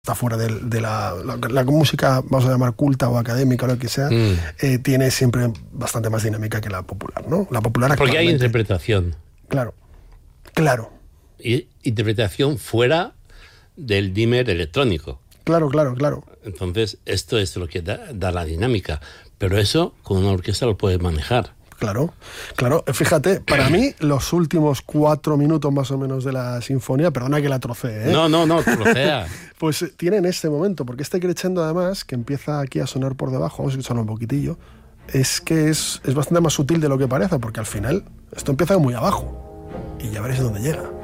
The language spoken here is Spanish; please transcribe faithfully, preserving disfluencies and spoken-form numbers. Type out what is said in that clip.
está fuera de, de la, la, la música, vamos a llamar culta o académica o lo que sea, mm. eh, tiene siempre bastante más dinámica que la popular, ¿no? La popular Porque hay interpretación. Claro, claro. Y interpretación fuera del dimmer electrónico. Claro, claro, claro. Entonces, esto es lo que da, da la dinámica. Pero eso, con una orquesta lo puedes manejar. Claro, claro. Fíjate, para mí, los últimos cuatro minutos más o menos de la sinfonía, perdona que la trocee, ¿eh? No, no, no, trocea. Pues tienen este momento, porque este crescendo, además, que empieza aquí a sonar por debajo, vamos a escucharlo un poquitillo, es que es, es bastante más sutil de lo que parece, porque al final esto empieza muy abajo y ya veréis dónde llega.